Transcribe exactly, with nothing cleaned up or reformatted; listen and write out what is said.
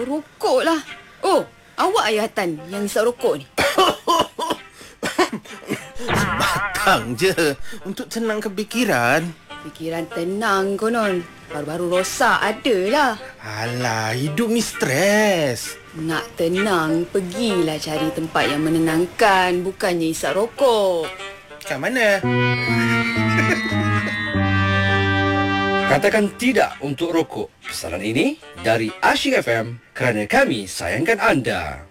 Oh, rokok lah. Oh, awak ayah Tan yang isap rokok ni? Sebatang je untuk tenangkan fikiran. Fikiran tenang konon. Baru-baru rosak adalah. Alah, hidup ni stres. Nak tenang, pergilah cari tempat yang menenangkan. Bukannya isap rokok. Kat mana? Katakan tidak untuk rokok. Pesanan ini dari Asyik F M kerana kami sayangkan anda.